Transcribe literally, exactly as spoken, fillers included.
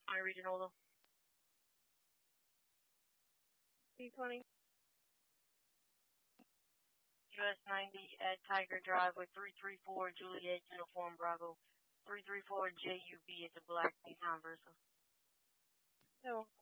twenty regional. B twenty. U S ninety at Tiger Drive with three three four Juliet Uniform Bravo. three three four J U B at the Black Nissan Versa. So